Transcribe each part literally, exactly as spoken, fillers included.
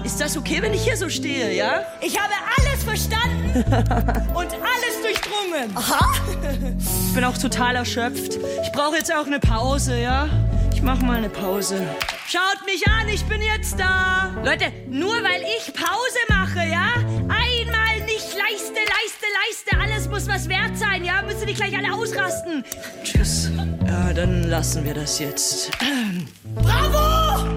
Ist das okay, wenn ich hier so stehe, ja? Ich habe alles verstanden und alles durchdrungen. Aha. Ich bin auch total erschöpft. Ich brauche jetzt auch eine Pause, ja? Ich mache mal eine Pause. Schaut mich an, ich bin jetzt da. Leute, nur weil ich Pause mache, ja? Einmal nicht Leiste, Leiste, Leiste. Alles muss was wert sein, ja? Müsst ihr nicht gleich alle ausrasten. Tschüss. Ja, dann lassen wir das jetzt. Bravo!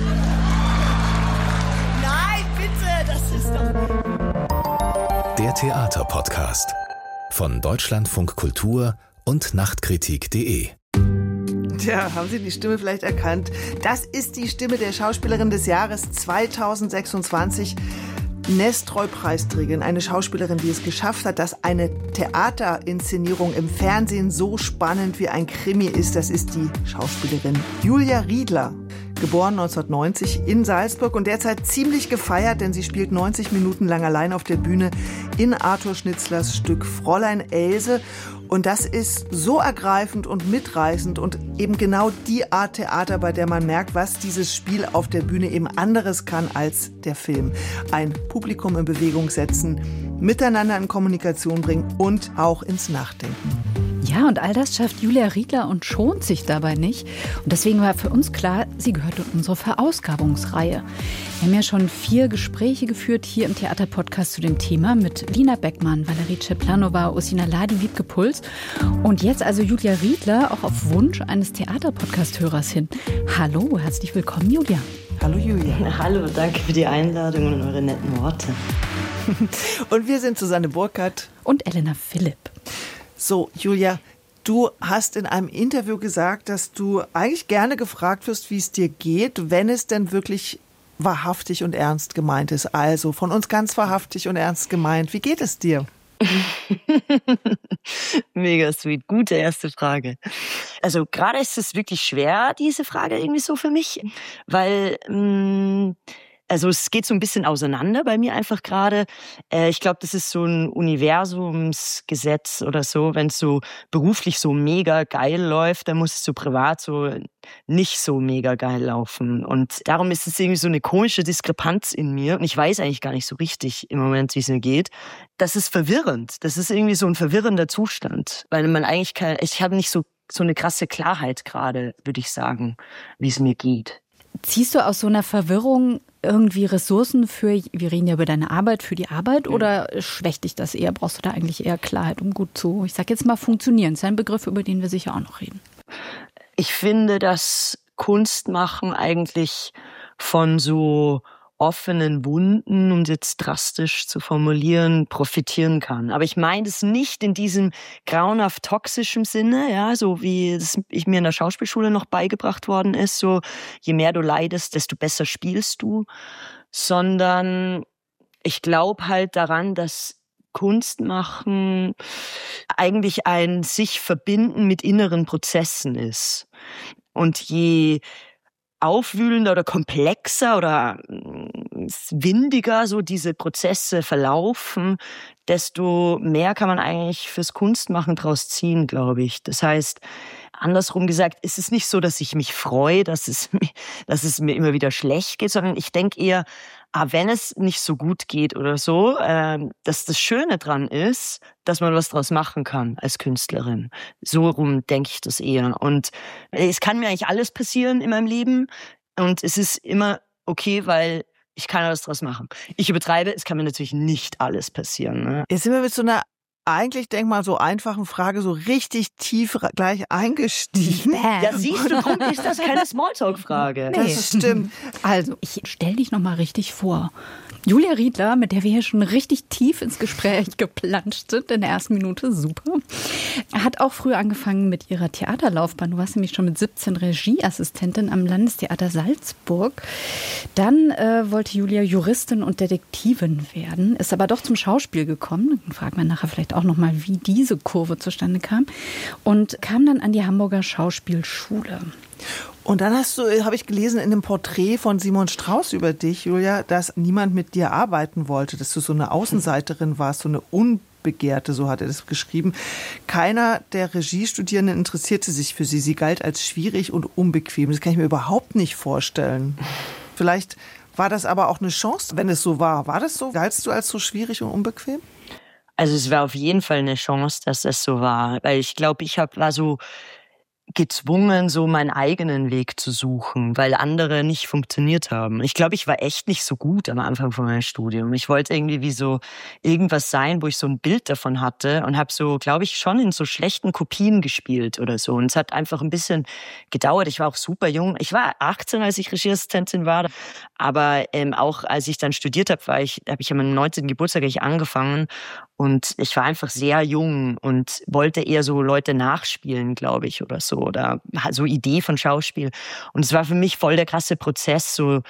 Nein, bitte, das ist doch... Der Theaterpodcast von Deutschlandfunk Kultur und Nachtkritik punkt de. Tja, haben Sie die Stimme vielleicht erkannt? Das ist die Stimme der Schauspielerin des Jahres zweitausendsechsundzwanzig, Nestroy-Preisträgerin, eine Schauspielerin, die es geschafft hat, dass eine Theaterinszenierung im Fernsehen so spannend wie ein Krimi ist. Das ist die Schauspielerin Julia Riedler. Geboren neunzehnhundertneunzig in Salzburg und derzeit ziemlich gefeiert, denn sie spielt neunzig Minuten lang allein auf der Bühne in Arthur Schnitzlers Stück Fräulein Else. Und das ist so ergreifend und mitreißend und eben genau die Art Theater, bei der man merkt, was dieses Spiel auf der Bühne eben anderes kann als der Film. Ein Publikum in Bewegung setzen, miteinander in Kommunikation bringen und auch ins Nachdenken. Ja, und all das schafft Julia Riedler und schont sich dabei nicht. Und deswegen war für uns klar, sie gehört in unsere Verausgabungsreihe. Wir haben ja schon vier Gespräche geführt hier im Theaterpodcast zu dem Thema mit Lina Beckmann, Valerie Czeplanova, Ursina Ladi, Wiebke Puls. Und jetzt also Julia Riedler, auch auf Wunsch eines Theaterpodcast-Hörers hin. Hallo, herzlich willkommen, Julia. Hallo, Julia. Hallo, danke für die Einladung und eure netten Worte. Und wir sind Susanne Burkhardt und Elena Philipp. So, Julia, du hast in einem Interview gesagt, dass du eigentlich gerne gefragt wirst, wie es dir geht, wenn es denn wirklich wahrhaftig und ernst gemeint ist. Also von uns ganz wahrhaftig und ernst gemeint. Wie geht es dir? Mega sweet. Gute erste Frage. Also gerade ist es wirklich schwer, diese Frage irgendwie so für mich, weil... Mh, Also es geht so ein bisschen auseinander bei mir einfach gerade. Äh, ich glaube, das ist so ein Universumsgesetz oder so. Wenn es so beruflich so mega geil läuft, dann muss es so privat so nicht so mega geil laufen. Und darum ist es irgendwie so eine komische Diskrepanz in mir. Und ich weiß eigentlich gar nicht so richtig im Moment, wie es mir geht. Das ist verwirrend. Das ist irgendwie so ein verwirrender Zustand. Weil man eigentlich keine, ich habe nicht so, so eine krasse Klarheit gerade, würde ich sagen, wie es mir geht. Ziehst du aus so einer Verwirrung irgendwie Ressourcen für, wir reden ja über deine Arbeit, für die Arbeit, mhm. oder schwächt dich das eher? Brauchst du da eigentlich eher Klarheit, um gut zu, ich sag jetzt mal, funktionieren? Das ist ein Begriff, über den wir sicher auch noch reden. Ich finde, dass Kunstmachen eigentlich von so offenen Wunden, um es jetzt drastisch zu formulieren, profitieren kann. Aber ich meine das nicht in diesem grauenhaft toxischen Sinne, ja, so wie es ich mir in der Schauspielschule noch beigebracht worden ist, so je mehr du leidest, desto besser spielst du, sondern ich glaube halt daran, dass Kunst machen eigentlich ein sich verbinden mit inneren Prozessen ist. Und je aufwühlender oder komplexer oder windiger so diese Prozesse verlaufen, desto mehr kann man eigentlich fürs Kunstmachen draus ziehen, glaube ich. Das heißt, andersrum gesagt, ist es nicht so, dass ich mich freue, dass es, dass es mir immer wieder schlecht geht, sondern ich denke eher, ah, wenn es nicht so gut geht oder so, äh, dass das Schöne dran ist, dass man was draus machen kann als Künstlerin. So rum denke ich das eher. Und es kann mir eigentlich alles passieren in meinem Leben und es ist immer okay, weil ich kann alles draus machen. Ich übertreibe, es kann mir natürlich nicht alles passieren. Ne? Jetzt sind wir mit so einer eigentlich, denk mal, so einfachen Frage so richtig tief gleich eingestiegen. Ja, siehst du, drum ist das keine Smalltalk-Frage. Nee. Das stimmt. Also, ich stell dich noch mal richtig vor. Julia Riedler, mit der wir hier schon richtig tief ins Gespräch geplanscht sind in der ersten Minute, super, hat auch früh angefangen mit ihrer Theaterlaufbahn. Du warst nämlich schon mit siebzehn Regieassistentin am Landestheater Salzburg. Dann äh, wollte Julia Juristin und Detektivin werden, ist aber doch zum Schauspiel gekommen. Dann fragen wir nachher vielleicht auch noch mal, wie diese Kurve zustande kam. Und kam dann an die Hamburger Schauspielschule. Und dann hast du, habe ich gelesen in einem Porträt von Simon Strauß über dich, Julia, dass niemand mit dir arbeiten wollte, dass du so eine Außenseiterin warst, so eine Unbegehrte, so hat er das geschrieben. Keiner der Regiestudierenden interessierte sich für sie. Sie galt als schwierig und unbequem. Das kann ich mir überhaupt nicht vorstellen. Vielleicht war das aber auch eine Chance, wenn es so war? War das so? Galtst du als so schwierig und unbequem? Also es war auf jeden Fall eine Chance, dass das so war. Weil ich glaube, ich hab, war so gezwungen, so meinen eigenen Weg zu suchen, weil andere nicht funktioniert haben. Ich glaube, ich war echt nicht so gut am Anfang von meinem Studium. Ich wollte irgendwie wie so irgendwas sein, wo ich so ein Bild davon hatte und habe so, glaube ich, schon in so schlechten Kopien gespielt oder so. Und es hat einfach ein bisschen gedauert. Ich war auch super jung. Ich war achtzehn, als ich Regieassistentin war. Aber ähm, auch als ich dann studiert habe, war ich, habe ich an meinem neunzehnten Geburtstag ich angefangen. Und ich war einfach sehr jung und wollte eher so Leute nachspielen, glaube ich, oder so. Oder so Idee von Schauspiel. Und es war für mich voll der krasse Prozess, so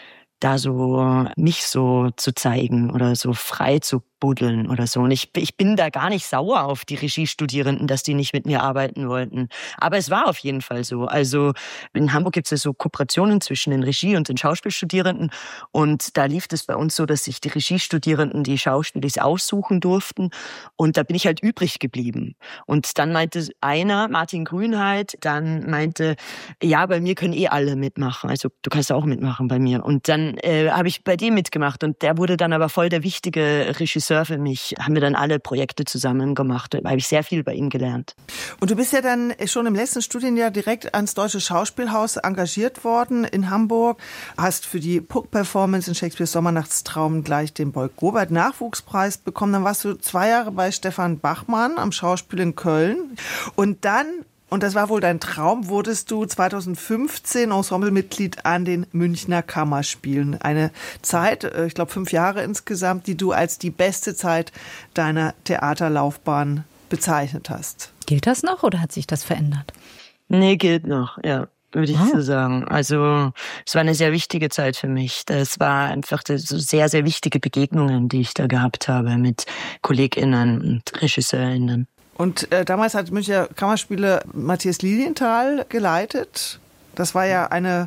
da so mich so zu zeigen oder so frei zu buddeln oder so. Und ich, ich bin da gar nicht sauer auf die Regiestudierenden, dass die nicht mit mir arbeiten wollten. Aber es war auf jeden Fall so. Also in Hamburg gibt es ja so Kooperationen zwischen den Regie- und den Schauspielstudierenden. Und da lief es bei uns so, dass sich die Regiestudierenden die Schauspieler aussuchen durften. Und da bin ich halt übrig geblieben. Und dann meinte einer, Martin Grünheit, dann meinte, ja, bei mir können eh alle mitmachen. Also du kannst auch mitmachen bei mir. Und dann äh, habe ich bei dem mitgemacht. Und der wurde dann aber voll der wichtige Regisseur für mich. Haben wir dann alle Projekte zusammen gemacht. Da habe ich sehr viel bei ihm gelernt. Und du bist ja dann schon im letzten Studienjahr direkt ans Deutsche Schauspielhaus engagiert worden in Hamburg. Hast für die Puck-Performance in Shakespeares Sommernachtstraum gleich den Boyk-Robert-Nachwuchspreis bekommen. Dann warst du zwei Jahre bei Stefan Bachmann am Schauspiel in Köln. Und dann, und das war wohl dein Traum, wurdest du zweitausendfünfzehn Ensemblemitglied an den Münchner Kammerspielen. Eine Zeit, ich glaube fünf Jahre insgesamt, die du als die beste Zeit deiner Theaterlaufbahn bezeichnet hast. Gilt das noch oder hat sich das verändert? Nee, gilt noch, ja, würde ich Oh. so sagen. Also es war eine sehr wichtige Zeit für mich. Das war einfach so sehr, sehr wichtige Begegnungen, die ich da gehabt habe mit KollegInnen und RegisseurInnen. Und äh, damals hat Münchner Kammerspiele Matthias Lilienthal geleitet. Das war ja eine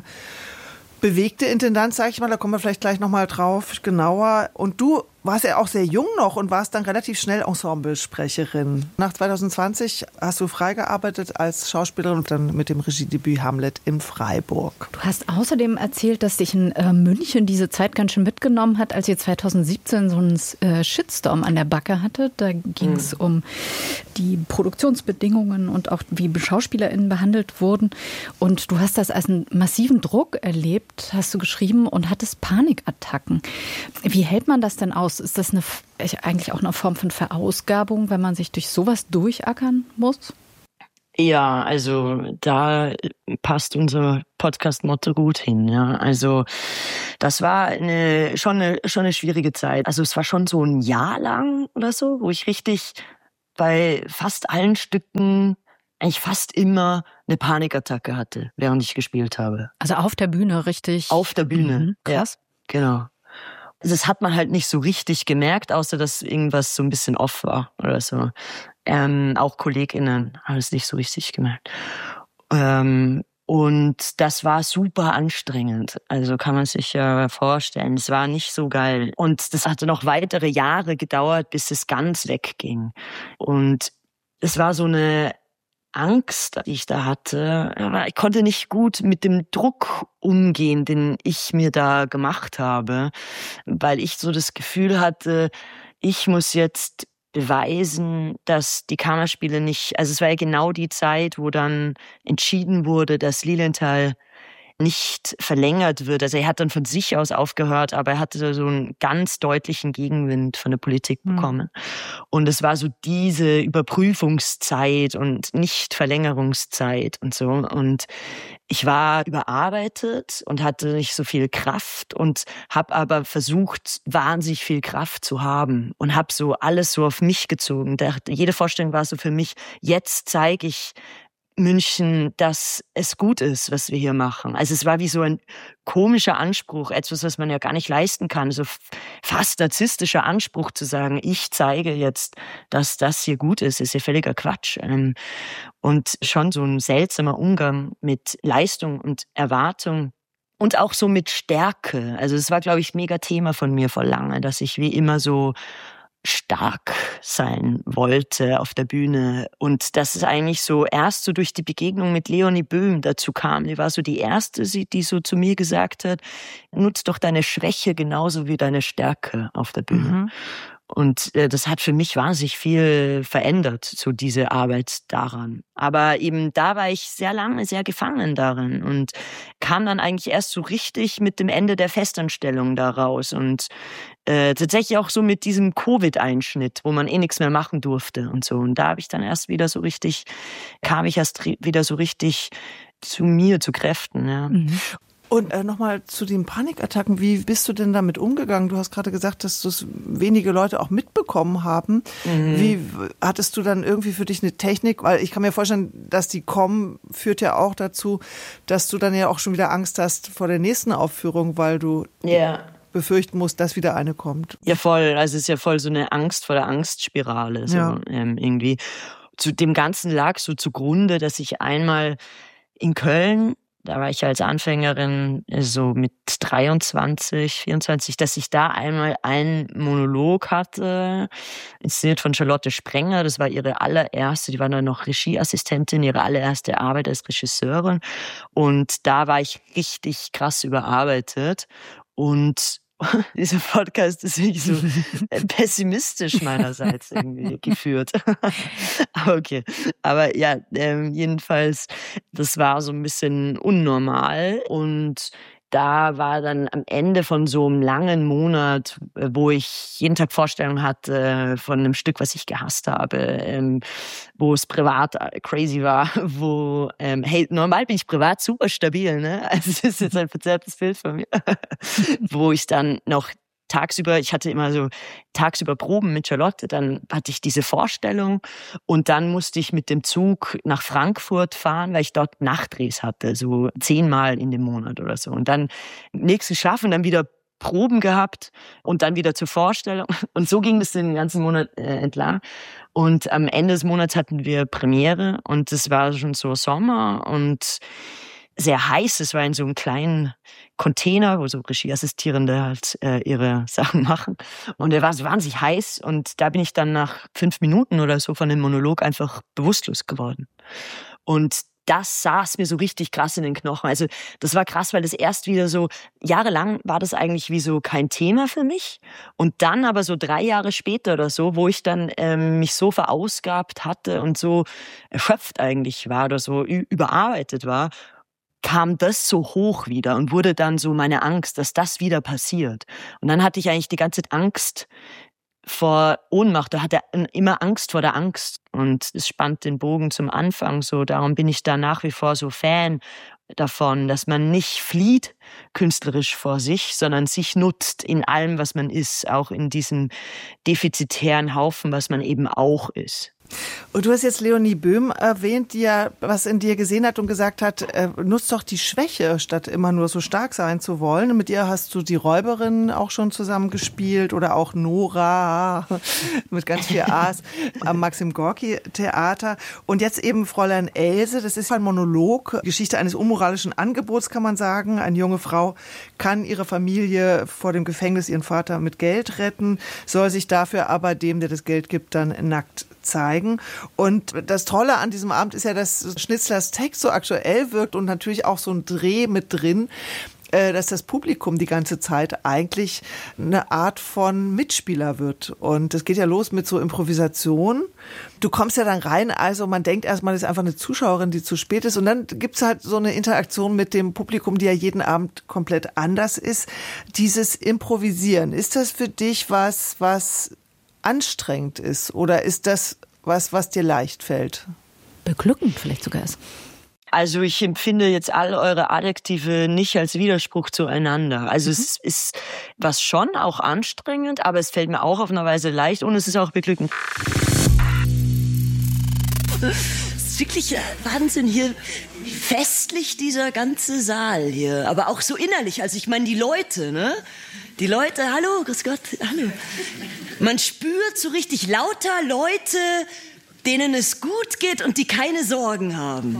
bewegte Intendanz, sag ich mal. Da kommen wir vielleicht gleich nochmal drauf, genauer. Und du warst ja auch sehr jung noch und warst dann relativ schnell Ensemblesprecherin. Nach zweitausendzwanzig hast du freigearbeitet als Schauspielerin und dann mit dem Regiedebüt Hamlet in Freiburg. Du hast außerdem erzählt, dass dich in äh, München diese Zeit ganz schön mitgenommen hat, als ihr zweitausendsiebzehn so einen äh, Shitstorm an der Backe hattet. Da ging es mhm. um die Produktionsbedingungen und auch wie SchauspielerInnen behandelt wurden. Und du hast das als einen massiven Druck erlebt, hast du geschrieben, und hattest Panikattacken. Wie hält man das denn aus? Ist das eine, eigentlich auch eine Form von Verausgabung, wenn man sich durch sowas durchackern muss? Ja, also da passt unser Podcast-Motto gut hin. Ja, also das war eine, schon eine schon eine schwierige Zeit. Also es war schon so ein Jahr lang oder so, wo ich richtig bei fast allen Stücken eigentlich fast immer eine Panikattacke hatte, während ich gespielt habe. Also auf der Bühne richtig? Auf der Bühne, mhm, krass. Ja, genau. Das hat man halt nicht so richtig gemerkt, außer dass irgendwas so ein bisschen off war oder so. Ähm, auch KollegInnen haben es nicht so richtig gemerkt. Ähm, und das war super anstrengend. Also kann man sich ja vorstellen. Es war nicht so geil. Und das hatte noch weitere Jahre gedauert, bis es ganz wegging. Und es war so eine Angst, die ich da hatte, aber ich konnte nicht gut mit dem Druck umgehen, den ich mir da gemacht habe, weil ich so das Gefühl hatte, ich muss jetzt beweisen, dass die Kammerspiele nicht, also es war ja genau die Zeit, wo dann entschieden wurde, dass Lilienthal nicht verlängert wird. Also er hat dann von sich aus aufgehört, aber er hatte so einen ganz deutlichen Gegenwind von der Politik bekommen. Mhm. Und es war so diese Überprüfungszeit und Nicht-Verlängerungszeit und so. Und ich war überarbeitet und hatte nicht so viel Kraft und habe aber versucht, wahnsinnig viel Kraft zu haben und habe so alles so auf mich gezogen. Jede Vorstellung war so für mich, jetzt zeige ich München, dass es gut ist, was wir hier machen. Also es war wie so ein komischer Anspruch, etwas, was man ja gar nicht leisten kann, so fast narzisstischer Anspruch zu sagen, ich zeige jetzt, dass das hier gut ist, ist ja völliger Quatsch. Und schon so ein seltsamer Umgang mit Leistung und Erwartung und auch so mit Stärke. Also es war, glaube ich, mega Thema von mir vor lange, dass ich wie immer so stark sein wollte auf der Bühne. Und das ist eigentlich so erst so durch die Begegnung mit Leonie Böhm dazu kam. Die war so die erste, die so zu mir gesagt hat, nutz doch deine Schwäche genauso wie deine Stärke auf der Bühne. Mhm. Und äh, das hat für mich wahnsinnig viel verändert, so diese Arbeit daran. Aber eben da war ich sehr lange sehr gefangen darin und kam dann eigentlich erst so richtig mit dem Ende der Festanstellung da raus. Und äh, tatsächlich auch so mit diesem Covid-Einschnitt, wo man eh nichts mehr machen durfte und so. Und da habe ich dann erst wieder so richtig, kam ich erst wieder so richtig zu mir, zu Kräften. Ja. Mhm. Und äh, nochmal zu den Panikattacken. Wie bist du denn damit umgegangen? Du hast gerade gesagt, dass das wenige Leute auch mitbekommen haben. Mhm. Wie hattest du dann irgendwie für dich eine Technik? Weil ich kann mir vorstellen, dass die kommen, führt ja auch dazu, dass du dann ja auch schon wieder Angst hast vor der nächsten Aufführung, weil du yeah. befürchten musst, dass wieder eine kommt. Ja, voll. Also es ist ja voll so eine Angst vor der Angstspirale. So, ja. ähm, irgendwie. Zu dem Ganzen lag so zugrunde, dass ich einmal in Köln, da war ich als Anfängerin so mit dreiundzwanzig, vierundzwanzig, dass ich da einmal einen Monolog hatte, inszeniert von Charlotte Sprenger. Das war ihre allererste, die war dann noch Regieassistentin, ihre allererste Arbeit als Regisseurin. Und da war ich richtig krass überarbeitet. Und dieser Podcast ist wirklich so pessimistisch meinerseits irgendwie geführt. Okay, aber ja, ähm, jedenfalls, das war so ein bisschen unnormal und da war dann am Ende von so einem langen Monat, wo ich jeden Tag Vorstellungen hatte von einem Stück, was ich gehasst habe, ähm, wo es privat crazy war, wo, ähm, hey, normal bin ich privat super stabil, ne? Also es ist jetzt ein verzerrtes Bild von mir, wo ich dann noch tagsüber, ich hatte immer so tagsüber Proben mit Charlotte, dann hatte ich diese Vorstellung und dann musste ich mit dem Zug nach Frankfurt fahren, weil ich dort Nachtdrehs hatte, so zehnmal in dem Monat oder so. Und dann nächstes Schaffen, dann wieder Proben gehabt und dann wieder zur Vorstellung. Und so ging das den ganzen Monat äh, entlang. Und am Ende des Monats hatten wir Premiere und es war schon so Sommer und sehr heiß. Es war in so einem kleinen Container, wo so Regieassistierende halt äh, ihre Sachen machen. Und er war so wahnsinnig heiß. Und da bin ich dann nach fünf Minuten oder so von dem Monolog einfach bewusstlos geworden. Und das saß mir so richtig krass in den Knochen. Also das war krass, weil das erst wieder so, jahrelang war das eigentlich wie so kein Thema für mich. Und dann aber so drei Jahre später oder so, wo ich dann ähm, mich so verausgabt hatte und so erschöpft eigentlich war oder so überarbeitet war, kam das so hoch wieder und wurde dann so meine Angst, dass das wieder passiert. Und dann hatte ich eigentlich die ganze Zeit Angst vor Ohnmacht. Da hatte er immer Angst vor der Angst. Und es spannt den Bogen zum Anfang so. Darum bin ich da nach wie vor so Fan davon, dass man nicht flieht künstlerisch vor sich, sondern sich nutzt in allem, was man ist. Auch in diesem defizitären Haufen, was man eben auch ist. Und du hast jetzt Leonie Böhm erwähnt, die ja was in dir gesehen hat und gesagt hat, äh, nutzt doch die Schwäche, statt immer nur so stark sein zu wollen. Und mit ihr hast du die Räuberin auch schon zusammen gespielt oder auch Nora mit ganz vier A's am Maxim Gorki Theater. Und jetzt eben Fräulein Else, das ist ein Monolog, Geschichte eines unmoralischen Angebots, kann man sagen. Eine junge Frau kann ihre Familie vor dem Gefängnis, ihren Vater mit Geld retten, soll sich dafür aber dem, der das Geld gibt, dann nackt zeigen. Und das Tolle an diesem Abend ist ja, dass Schnitzlers Text so aktuell wirkt und natürlich auch so ein Dreh mit drin, dass das Publikum die ganze Zeit eigentlich eine Art von Mitspieler wird. Und das geht ja los mit so Improvisation. Du kommst ja dann rein, also man denkt erstmal, das ist einfach eine Zuschauerin, die zu spät ist. Und dann gibt's halt so eine Interaktion mit dem Publikum, die ja jeden Abend komplett anders ist. Dieses Improvisieren, ist das für dich was, was anstrengend ist? Oder ist das was, was dir leicht fällt? Beglückend vielleicht sogar ist. Also ich empfinde jetzt all eure Adjektive nicht als Widerspruch zueinander. Also mhm. es ist was schon auch anstrengend, aber es fällt mir auch auf eine Weise leicht und es ist auch beglückend. Es ist wirklich Wahnsinn hier, wie festlich dieser ganze Saal hier, aber auch so innerlich. Also ich meine die Leute, ne? Die Leute, hallo, grüß Gott, hallo. Man spürt so richtig lauter Leute, denen es gut geht und die keine Sorgen haben.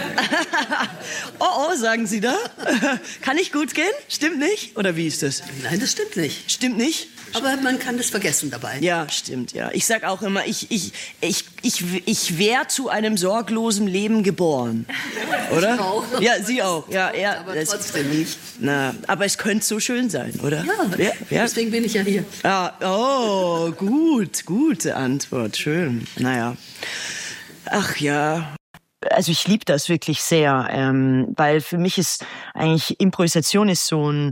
Oh, oh, sagen Sie da? Kann ich gut gehen? Stimmt nicht? Oder wie ist das? Nein, das stimmt nicht. Stimmt nicht? Aber man kann das vergessen dabei. Ja, stimmt, ja. Ich sag auch immer, ich, ich, ich, ich, ich wäre zu einem sorglosen Leben geboren. Oder? Ich auch. Ja, Sie auch. Ja, er, aber das, trotzdem nicht. Na, aber es könnte so schön sein, oder? Ja, ja, ja. Deswegen bin ich ja hier. Ah, oh, gut, gute Antwort, schön. Naja. Ach ja. Also ich liebe das wirklich sehr, ähm, weil für mich ist eigentlich Improvisation ist so ein,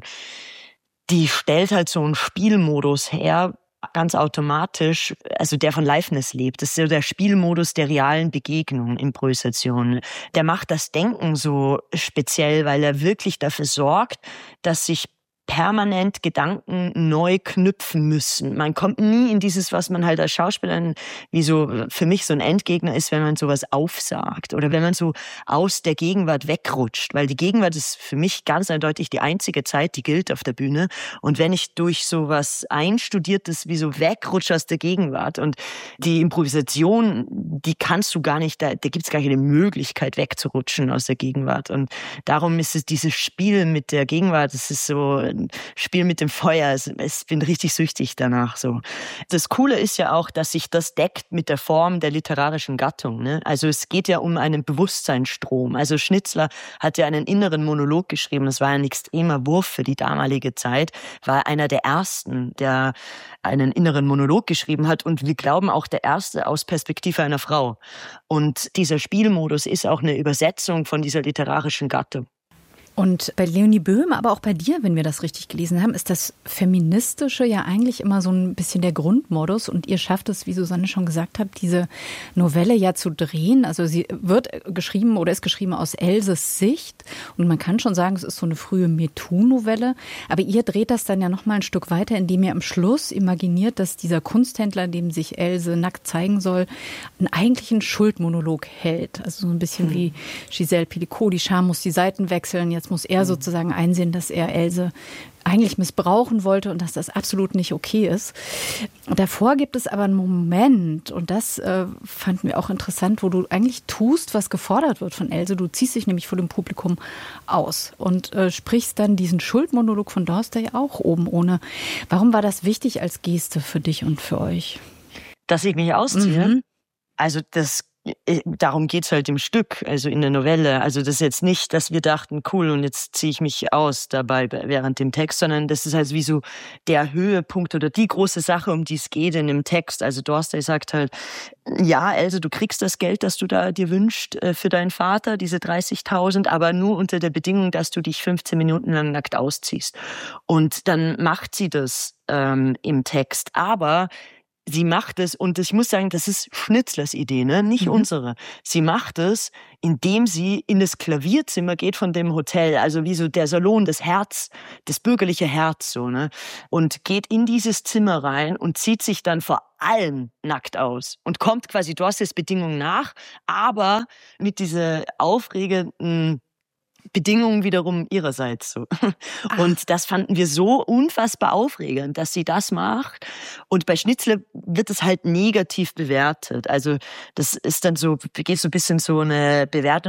die stellt halt so einen Spielmodus her, ganz automatisch, also der von Liveness lebt. Das ist so der Spielmodus der realen Begegnung, Improvisation. Der macht das Denken so speziell, weil er wirklich dafür sorgt, dass sich permanent Gedanken neu knüpfen müssen. Man kommt nie in dieses, was man halt als Schauspieler wie so für mich so ein Endgegner ist, wenn man sowas aufsagt oder wenn man so aus der Gegenwart wegrutscht, weil die Gegenwart ist für mich ganz eindeutig die einzige Zeit, die gilt auf der Bühne. Und wenn ich durch sowas Einstudiertes wie so wegrutsche aus der Gegenwart und die Improvisation, die kannst du gar nicht, da, da gibt es gar keine Möglichkeit wegzurutschen aus der Gegenwart. Und darum ist es dieses Spiel mit der Gegenwart, das ist so Spiel mit dem Feuer. Ich bin richtig süchtig danach. So. Das Coole ist ja auch, dass sich das deckt mit der Form der literarischen Gattung. Ne? Also es geht ja um einen Bewusstseinsstrom. Also Schnitzler hat ja einen inneren Monolog geschrieben. Das war ein extremer Wurf für die damalige Zeit. War einer der ersten, der einen inneren Monolog geschrieben hat. Und wir glauben auch der erste aus Perspektive einer Frau. Und dieser Spielmodus ist auch eine Übersetzung von dieser literarischen Gattung. Und bei Leonie Böhm, aber auch bei dir, wenn wir das richtig gelesen haben, ist das Feministische ja eigentlich immer so ein bisschen der Grundmodus. Und ihr schafft es, wie Susanne schon gesagt hat, diese Novelle ja zu drehen. Also sie wird geschrieben oder ist geschrieben aus Elses Sicht. Und man kann schon sagen, es ist so eine frühe MeToo-Novelle. Aber ihr dreht das dann ja noch mal ein Stück weiter, indem ihr am Schluss imaginiert, dass dieser Kunsthändler, dem sich Else nackt zeigen soll, einen eigentlichen Schuldmonolog hält. Also so ein bisschen wie Giselle Picot, die Scham muss die Seiten wechseln, jetzt muss er sozusagen einsehen, dass er Else eigentlich missbrauchen wollte und dass das absolut nicht okay ist. Davor gibt es aber einen Moment, und das äh, fanden wir auch interessant, wo du eigentlich tust, was gefordert wird von Else. Du ziehst dich nämlich vor dem Publikum aus und äh, sprichst dann diesen Schuldmonolog von Dorsey auch oben ohne. Warum war das wichtig als Geste für dich und für euch? Dass ich mich ausziehe? Mhm. Also das darum geht's halt im Stück, also in der Novelle. Also das ist jetzt nicht, dass wir dachten, cool, und jetzt ziehe ich mich aus dabei während dem Text, sondern das ist halt wie so der Höhepunkt oder die große Sache, um die es geht in dem Text. Also Dorsey sagt halt, ja, Else, du kriegst das Geld, das du da dir wünschst für deinen Vater, diese dreißigtausend, aber nur unter der Bedingung, dass du dich fünfzehn Minuten lang nackt ausziehst. Und dann macht sie das ähm, im Text. Aber sie macht es, und ich muss sagen, das ist Schnitzlers Idee, ne? Nicht mhm. unsere. Sie macht es, indem sie in das Klavierzimmer geht von dem Hotel, also wie so der Salon, das Herz, das bürgerliche Herz, so, ne? Und geht in dieses Zimmer rein und zieht sich dann vor allen nackt aus und kommt quasi Dorseys Bedingungen nach, aber mit dieser aufregenden Bedingungen wiederum ihrerseits so. Und Ach. Das fanden wir so unfassbar aufregend, dass sie das macht. Und bei Schnitzler wird es halt negativ bewertet. Also das ist dann so, geht so ein bisschen so eine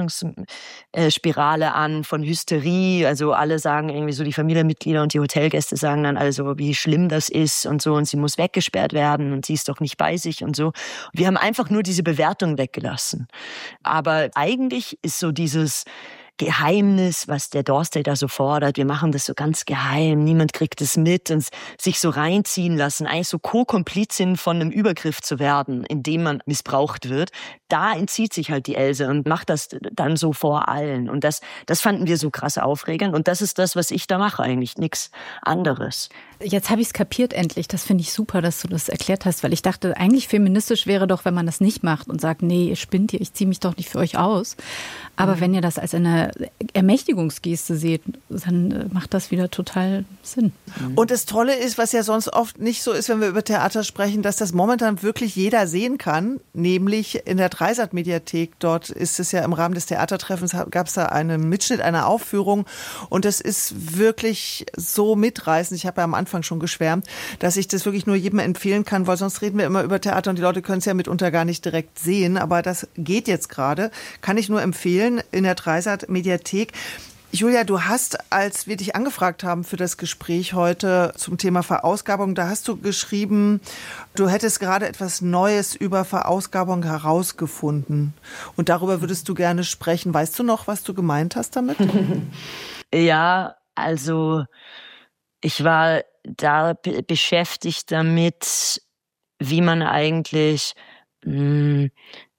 Bewertungsspirale an von Hysterie. Also alle sagen irgendwie so, die Familienmitglieder und die Hotelgäste sagen dann also, wie schlimm das ist und so. Und sie muss weggesperrt werden und sie ist doch nicht bei sich und so. Und wir haben einfach nur diese Bewertung weggelassen. Aber eigentlich ist so dieses Geheimnis, was der Dorsey da so fordert. Wir machen das so ganz geheim, niemand kriegt es mit, und sich so reinziehen lassen, eigentlich so Co-Komplizin von einem Übergriff zu werden, in dem man missbraucht wird. Da entzieht sich halt die Else und macht das dann so vor allen. Und das, das fanden wir so krass aufregend. Und das ist das, was ich da mache eigentlich, nichts anderes. Jetzt habe ich es kapiert endlich. Das finde ich super, dass du das erklärt hast, weil ich dachte, eigentlich feministisch wäre doch, wenn man das nicht macht und sagt, nee, ihr spinnt hier, ich ziehe mich doch nicht für euch aus. Aber mhm. wenn ihr das als eine eine Ermächtigungsgeste seht, dann macht das wieder total Sinn. Und das Tolle ist, was ja sonst oft nicht so ist, wenn wir über Theater sprechen, dass das momentan wirklich jeder sehen kann, nämlich in der Dreisat-Mediathek. Dort ist es ja im Rahmen des Theatertreffens, gab es da einen Mitschnitt einer Aufführung und das ist wirklich so mitreißend. Ich habe ja am Anfang schon geschwärmt, dass ich das wirklich nur jedem empfehlen kann, weil sonst reden wir immer über Theater und die Leute können es ja mitunter gar nicht direkt sehen, aber das geht jetzt gerade. Kann ich nur empfehlen in der Dreisat-Mediathek. Julia, du hast, als wir dich angefragt haben für das Gespräch heute zum Thema Verausgabung, da hast du geschrieben, du hättest gerade etwas Neues über Verausgabung herausgefunden. Und darüber würdest du gerne sprechen. Weißt du noch, was du gemeint hast damit? Ja, also ich war da be- beschäftigt damit, wie man eigentlich mh,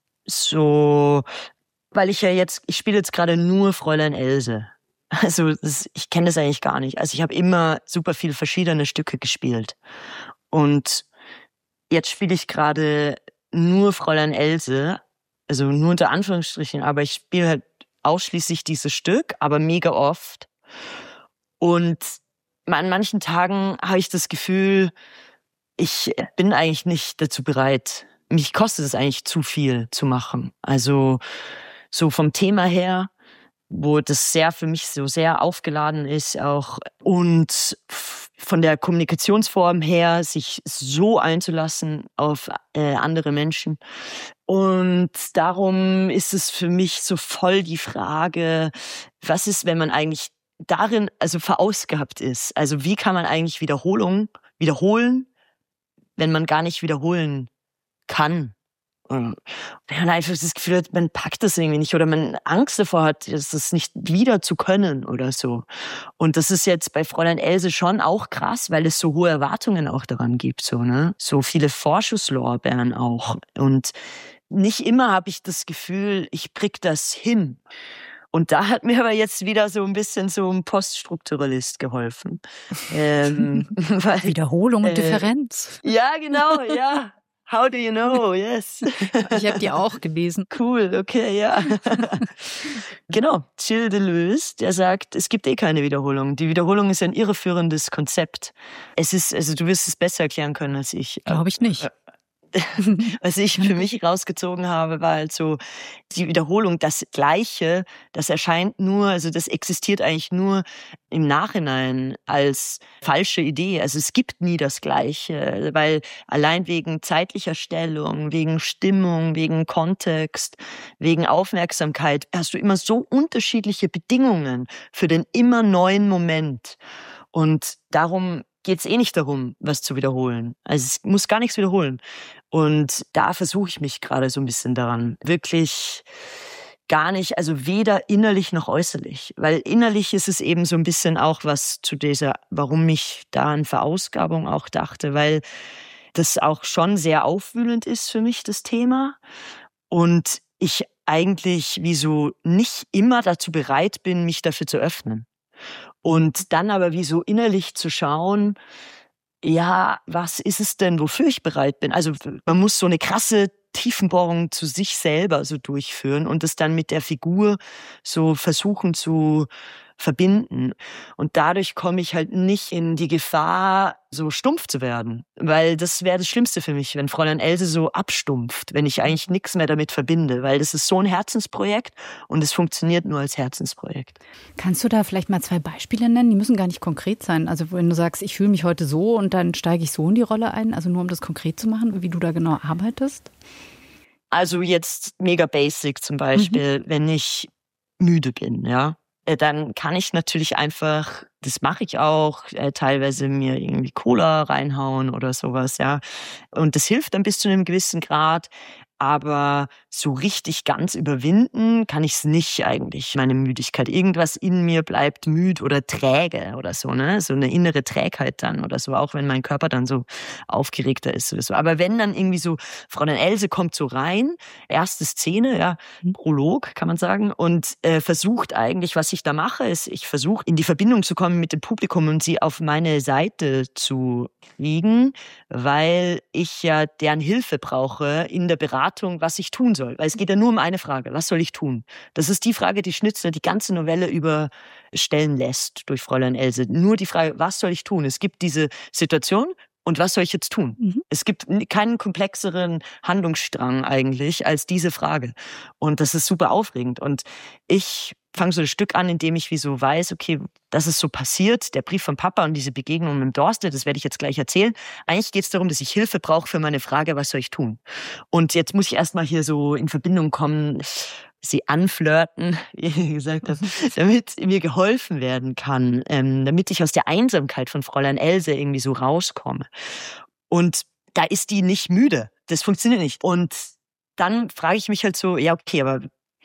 so, weil ich ja jetzt, ich spiele jetzt gerade nur Fräulein Else. Also das, ich kenne das eigentlich gar nicht. Also ich habe immer super viele verschiedene Stücke gespielt. Und jetzt spiele ich gerade nur Fräulein Else, also nur unter Anführungsstrichen, aber ich spiele halt ausschließlich dieses Stück, aber mega oft. Und an manchen Tagen habe ich das Gefühl, ich bin eigentlich nicht dazu bereit. Mich kostet es eigentlich zu viel zu machen. Also so vom Thema her, wo das sehr für mich so sehr aufgeladen ist auch und von der Kommunikationsform her, sich so einzulassen auf äh, andere Menschen. Und darum ist es für mich so voll die Frage, was ist, wenn man eigentlich darin also verausgabt ist? Also wie kann man eigentlich Wiederholung wiederholen, wenn man gar nicht wiederholen kann? Wenn man einfach das Gefühl hat, man packt das irgendwie nicht oder man Angst davor hat, das nicht wieder zu können oder so. Und das ist jetzt bei Fräulein Else schon auch krass, weil es so hohe Erwartungen auch daran gibt, so, ne? So viele Vorschusslorbeeren auch. Und nicht immer habe ich das Gefühl, ich krieg das hin. Und da hat mir aber jetzt wieder so ein bisschen so ein Poststrukturalist geholfen. ähm, weil, Wiederholung und äh, Differenz. Ja, genau, ja. How do you know? Yes. Ich habe die auch gelesen. Cool, okay, ja. Genau, Gilles Deleuze, der sagt, es gibt eh keine Wiederholung. Die Wiederholung ist ein irreführendes Konzept. Es ist, also du wirst es besser erklären können als ich. Glaube ich nicht. Was ich für mich rausgezogen habe, war halt so die Wiederholung, das Gleiche, das erscheint nur, also das existiert eigentlich nur im Nachhinein als falsche Idee. Also es gibt nie das Gleiche, weil allein wegen zeitlicher Stellung, wegen Stimmung, wegen Kontext, wegen Aufmerksamkeit hast du immer so unterschiedliche Bedingungen für den immer neuen Moment. Und darum geht es eh nicht darum, was zu wiederholen. Also es muss gar nichts wiederholen. Und da versuche ich mich gerade so ein bisschen daran. Wirklich gar nicht, also weder innerlich noch äußerlich. Weil innerlich ist es eben so ein bisschen auch was zu dieser, warum ich da an Verausgabung auch dachte, weil das auch schon sehr aufwühlend ist für mich, das Thema. Und ich eigentlich wie so nicht immer dazu bereit bin, mich dafür zu öffnen. Und dann aber wie so innerlich zu schauen, ja, was ist es denn, wofür ich bereit bin? Also man muss so eine krasse Tiefenbohrung zu sich selber so durchführen und es dann mit der Figur so versuchen zu verbinden. Und dadurch komme ich halt nicht in die Gefahr, so stumpf zu werden. Weil das wäre das Schlimmste für mich, wenn Fräulein Else so abstumpft, wenn ich eigentlich nichts mehr damit verbinde. Weil das ist so ein Herzensprojekt und es funktioniert nur als Herzensprojekt. Kannst du da vielleicht mal zwei Beispiele nennen? Die müssen gar nicht konkret sein. Also wenn du sagst, ich fühle mich heute so und dann steige ich so in die Rolle ein, also nur um das konkret zu machen, wie du da genau arbeitest? Also jetzt mega basic zum Beispiel, mhm. wenn ich müde bin, ja. Dann kann ich natürlich einfach, das mache ich auch, äh, teilweise mir irgendwie Cola reinhauen oder sowas, ja. Und das hilft dann bis zu einem gewissen Grad. Aber so richtig ganz überwinden kann ich es nicht eigentlich, meine Müdigkeit. Irgendwas in mir bleibt müde oder träge oder so, ne? So eine innere Trägheit dann oder so, auch wenn mein Körper dann so aufgeregter ist oder so. Aber wenn dann irgendwie so, Fräulein Else kommt so rein, erste Szene, ja, Prolog kann man sagen, und äh, versucht eigentlich, was ich da mache, ist, ich versuche in die Verbindung zu kommen mit dem Publikum und sie auf meine Seite zu kriegen, weil ich ja deren Hilfe brauche in der Beratung Beratung, was ich tun soll. Weil es geht ja nur um eine Frage, was soll ich tun? Das ist die Frage, die Schnitzler die ganze Novelle über stellen lässt durch Fräulein Else. Nur die Frage, was soll ich tun? Es gibt diese Situation, und was soll ich jetzt tun? Mhm. Es gibt keinen komplexeren Handlungsstrang eigentlich als diese Frage. Und das ist super aufregend. Und ich fange so ein Stück an, indem ich wie so weiß, okay, das ist so passiert, der Brief von Papa und diese Begegnung mit Dorste, das werde ich jetzt gleich erzählen. Eigentlich geht es darum, dass ich Hilfe brauche für meine Frage, was soll ich tun? Und jetzt muss ich erstmal hier so in Verbindung kommen, sie anflirten, wie ich gesagt habe, damit mir geholfen werden kann, ähm, damit ich aus der Einsamkeit von Fräulein Else irgendwie so rauskomme. Und da ist die nicht müde. Das funktioniert nicht. Und dann frage ich mich halt so, ja okay, aber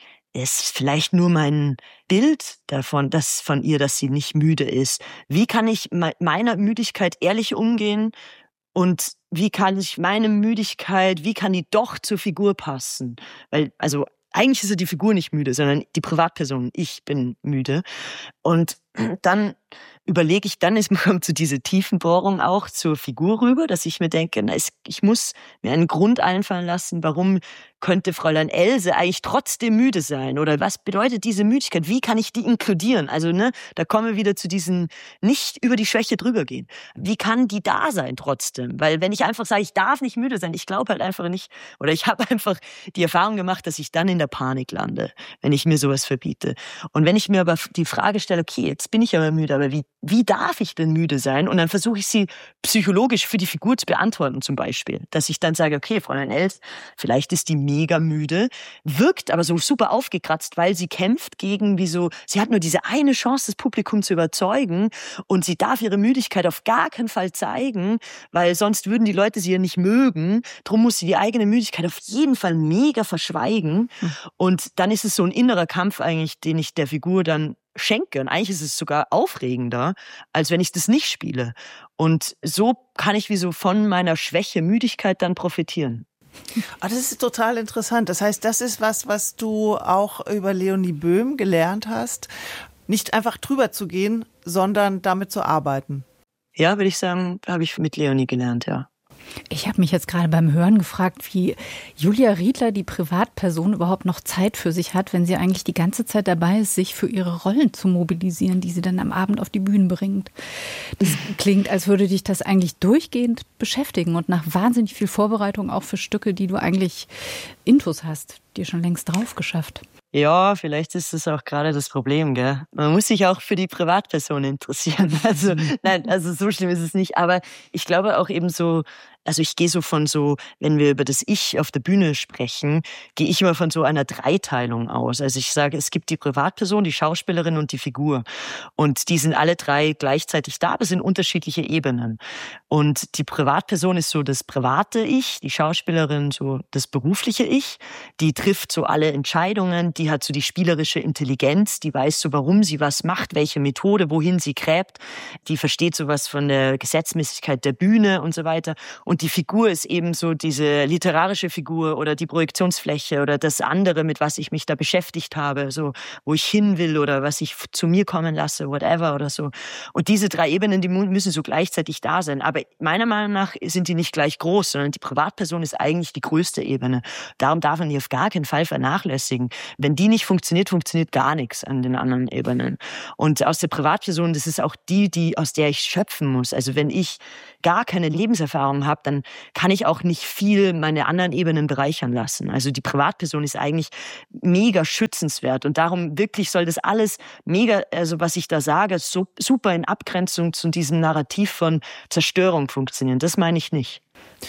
ist vielleicht nur mein Bild davon, dass von ihr, dass sie nicht müde ist. Wie kann ich mit meiner Müdigkeit ehrlich umgehen? Und wie kann ich meine Müdigkeit, wie kann die doch zur Figur passen? Weil, also, eigentlich ist ja die Figur nicht müde, sondern die Privatperson. Ich bin müde. Und dann überlege ich, dann ist, kommt so diese Tiefenbohrung auch zur Figur rüber, dass ich mir denke, na, es, ich muss mir einen Grund einfallen lassen, warum könnte Fräulein Else eigentlich trotzdem müde sein? Oder was bedeutet diese Müdigkeit? Wie kann ich die inkludieren? Also, ne, da kommen wir wieder zu diesen, nicht über die Schwäche drüber gehen. Wie kann die da sein trotzdem? Weil wenn ich einfach sage, ich darf nicht müde sein, ich glaube halt einfach nicht, oder ich habe einfach die Erfahrung gemacht, dass ich dann in der Panik lande, wenn ich mir sowas verbiete. Und wenn ich mir aber die Frage stelle, okay, jetzt bin ich aber müde, aber wie, wie darf ich denn müde sein? Und dann versuche ich sie psychologisch für die Figur zu beantworten zum Beispiel. Dass ich dann sage, okay, Fräulein Else, vielleicht ist die mega müde, wirkt aber so super aufgekratzt, weil sie kämpft gegen, wie so, sie hat nur diese eine Chance, das Publikum zu überzeugen und sie darf ihre Müdigkeit auf gar keinen Fall zeigen, weil sonst würden die Leute sie ja nicht mögen. Drum muss sie die eigene Müdigkeit auf jeden Fall mega verschweigen. Mhm. Und dann ist es so ein innerer Kampf eigentlich, den ich der Figur dann schenke. Und eigentlich ist es sogar aufregender, als wenn ich das nicht spiele. Und so kann ich wie so von meiner Schwäche, Müdigkeit dann profitieren. Ah, das ist total interessant. Das heißt, das ist was, was du auch über Leonie Böhm gelernt hast, nicht einfach drüber zu gehen, sondern damit zu arbeiten. Ja, würde ich sagen, habe ich mit Leonie gelernt, ja. Ich habe mich jetzt gerade beim Hören gefragt, wie Julia Riedler, die Privatperson, überhaupt noch Zeit für sich hat, wenn sie eigentlich die ganze Zeit dabei ist, sich für ihre Rollen zu mobilisieren, die sie dann am Abend auf die Bühne bringt. Das klingt, als würde dich das eigentlich durchgehend beschäftigen und nach wahnsinnig viel Vorbereitung auch für Stücke, die du eigentlich intus hast, dir schon längst drauf geschafft. Ja, vielleicht ist das auch gerade das Problem, gell? Man muss sich auch für die Privatperson interessieren. Also, nein, also so schlimm ist es nicht. Aber ich glaube auch eben so, also ich gehe so von so, wenn wir über das Ich auf der Bühne sprechen, gehe ich immer von so einer Dreiteilung aus. Also ich sage, es gibt die Privatperson, die Schauspielerin und die Figur. Und die sind alle drei gleichzeitig da, aber sind unterschiedliche Ebenen. Und die Privatperson ist so das private Ich, die Schauspielerin so das berufliche Ich. Die trifft so alle Entscheidungen, die hat so die spielerische Intelligenz, die weiß so, warum sie was macht, welche Methode, wohin sie gräbt. Die versteht sowas von der Gesetzmäßigkeit der Bühne und so weiter. Und die Figur ist eben so diese literarische Figur oder die Projektionsfläche oder das andere, mit was ich mich da beschäftigt habe, so wo ich hin will oder was ich zu mir kommen lasse, whatever oder so. Und diese drei Ebenen, die müssen so gleichzeitig da sein. Aber meiner Meinung nach sind die nicht gleich groß, sondern die Privatperson ist eigentlich die größte Ebene. Darum darf man die auf gar keinen Fall vernachlässigen. Wenn die nicht funktioniert, funktioniert gar nichts an den anderen Ebenen. Und aus der Privatperson, das ist auch die, die aus der ich schöpfen muss. Also wenn ich gar keine Lebenserfahrung habe, dann kann ich auch nicht viel meine anderen Ebenen bereichern lassen. Also die Privatperson ist eigentlich mega schützenswert und darum wirklich soll das alles mega, also was ich da sage, so, super in Abgrenzung zu diesem Narrativ von Zerstörung funktionieren. Das meine ich nicht.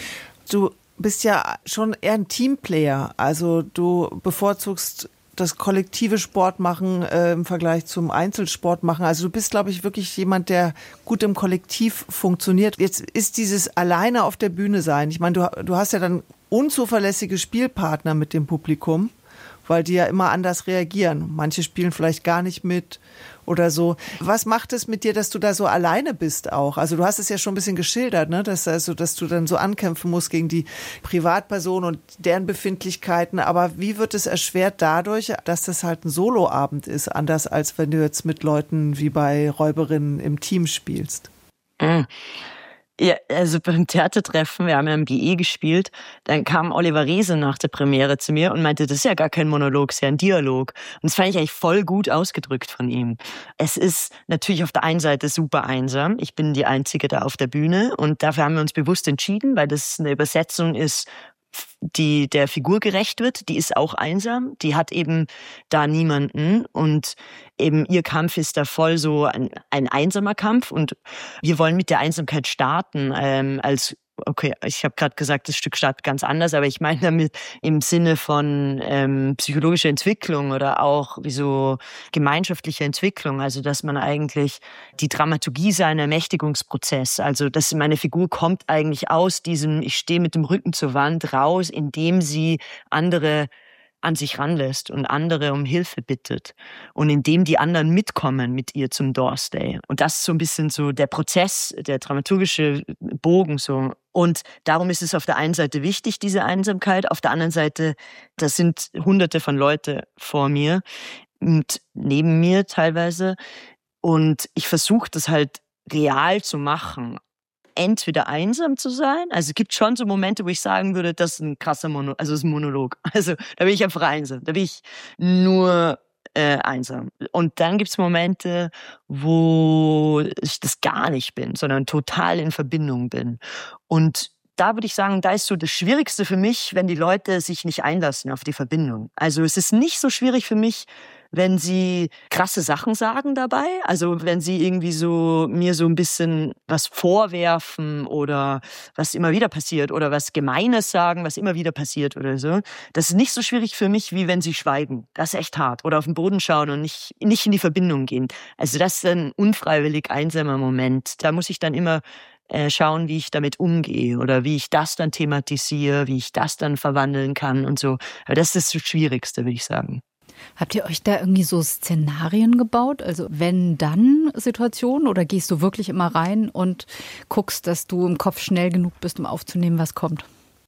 Du bist ja schon eher ein Teamplayer, also du bevorzugst das kollektive Sport machen äh, im Vergleich zum Einzelsport machen. Also du bist, glaube ich, wirklich jemand, der gut im Kollektiv funktioniert. Jetzt ist dieses alleine auf der Bühne sein. Ich meine, du, du hast ja dann unzuverlässige Spielpartner mit dem Publikum, weil die ja immer anders reagieren. Manche spielen vielleicht gar nicht mit oder so. Was macht es mit dir, dass du da so alleine bist auch? Also du hast es ja schon ein bisschen geschildert, ne? dass, also, dass du dann so ankämpfen musst gegen die Privatperson und deren Befindlichkeiten. Aber wie wird es erschwert dadurch, dass das halt ein Soloabend ist, anders als wenn du jetzt mit Leuten wie bei Räuberinnen im Team spielst? Ja, also beim Theatertreffen, wir haben ja im G E gespielt, dann kam Oliver Reese nach der Premiere zu mir und meinte, das ist ja gar kein Monolog, es ist ja ein Dialog. Und das fand ich eigentlich voll gut ausgedrückt von ihm. Es ist natürlich auf der einen Seite super einsam. Ich bin die Einzige da auf der Bühne und dafür haben wir uns bewusst entschieden, weil das eine Übersetzung ist, die der Figur gerecht wird, die ist auch einsam, die hat eben da niemanden und eben ihr Kampf ist da voll so ein, ein einsamer Kampf und wir wollen mit der Einsamkeit starten ähm, als Okay, ich habe gerade gesagt, das Stück startet ganz anders, aber ich meine damit im Sinne von ähm, psychologischer Entwicklung oder auch wie so gemeinschaftliche Entwicklung, also dass man eigentlich die Dramaturgie sei ein Ermächtigungsprozess, also dass meine Figur kommt eigentlich aus diesem, ich stehe mit dem Rücken zur Wand raus, indem sie andere an sich ranlässt und andere um Hilfe bittet und indem die anderen mitkommen mit ihr zum Doorstay. Und das ist so ein bisschen so der Prozess, der dramaturgische Bogen so. Und darum ist es auf der einen Seite wichtig, diese Einsamkeit, auf der anderen Seite, das sind hunderte von Leute vor mir und neben mir teilweise und ich versuche das halt real zu machen. Entweder einsam zu sein, also es gibt schon so Momente, wo ich sagen würde, das ist ein krasser Monolog, also das ist ein Monolog. Also da bin ich einfach einsam, da bin ich nur äh, einsam. Und dann gibt es Momente, wo ich das gar nicht bin, sondern total in Verbindung bin. Und da würde ich sagen, da ist so das Schwierigste für mich, wenn die Leute sich nicht einlassen auf die Verbindung. Also es ist nicht so schwierig für mich, wenn sie krasse Sachen sagen dabei, also wenn sie irgendwie so mir so ein bisschen was vorwerfen oder was immer wieder passiert oder was Gemeines sagen, was immer wieder passiert oder so. Das ist nicht so schwierig für mich, wie wenn sie schweigen. Das ist echt hart. Oder auf den Boden schauen und nicht, nicht in die Verbindung gehen. Also das ist ein unfreiwillig einsamer Moment. Da muss ich dann immer äh, schauen, wie ich damit umgehe oder wie ich das dann thematisiere, wie ich das dann verwandeln kann und so. Aber das ist das Schwierigste, würde ich sagen. Habt ihr euch da irgendwie so Szenarien gebaut? Also wenn dann Situationen oder gehst du wirklich immer rein und guckst, dass du im Kopf schnell genug bist, um aufzunehmen, was kommt?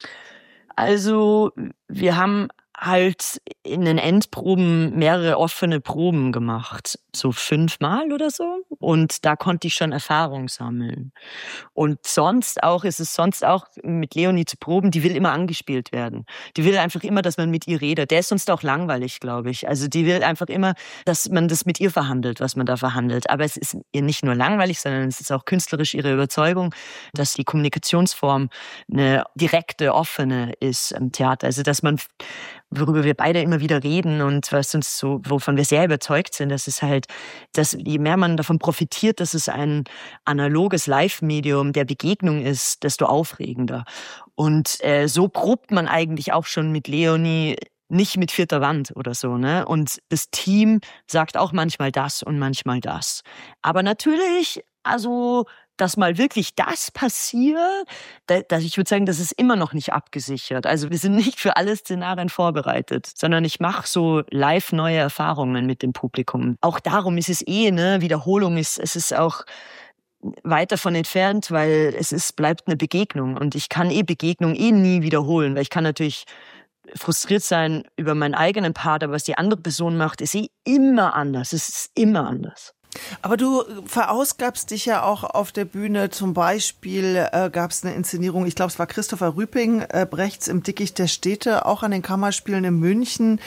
Also wir haben halt in den Endproben mehrere offene Proben gemacht, so fünfmal oder so. Und da konnte ich schon Erfahrung sammeln. Und sonst auch, ist es sonst auch mit Leonie zu proben, die will immer angespielt werden. Die will einfach immer, dass man mit ihr redet. Der ist sonst auch langweilig, glaube ich. Also die will einfach immer, dass man das mit ihr verhandelt, was man da verhandelt. Aber es ist ihr nicht nur langweilig, sondern es ist auch künstlerisch ihre Überzeugung, dass die Kommunikationsform eine direkte, offene ist im Theater. Also dass man, worüber wir beide immer wieder reden und was uns so, wovon wir sehr überzeugt sind, das ist halt, dass je mehr man davon profitiert, dass es ein analoges Live-Medium der Begegnung ist, desto aufregender. Und äh, so probt man eigentlich auch schon mit Leonie, nicht mit vierter Wand oder so, ne? Und das Team sagt auch manchmal das und manchmal das. Aber natürlich, also dass mal wirklich das passiert, da, da, ich würde sagen, das ist immer noch nicht abgesichert. Also wir sind nicht für alle Szenarien vorbereitet, sondern ich mache so live neue Erfahrungen mit dem Publikum. Auch darum ist es eh, ne, Wiederholung ist, es ist auch weit davon entfernt, weil es ist, bleibt eine Begegnung und ich kann eh Begegnung eh nie wiederholen, weil ich kann natürlich frustriert sein über meinen eigenen Part, aber was die andere Person macht, ist eh immer anders. Es ist immer anders. Aber du verausgabst dich ja auch auf der Bühne. Zum Beispiel äh, gab es eine Inszenierung, ich glaube, es war Christopher Rüping, äh, Brechts im Dickicht der Städte, auch an den Kammerspielen in München.